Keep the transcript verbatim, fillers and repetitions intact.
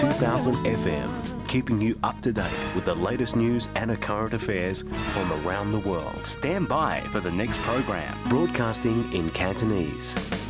two thousand F M, keeping you up to date with the latest news and current affairs from around the world. Stand by for the next program, broadcasting in Cantonese.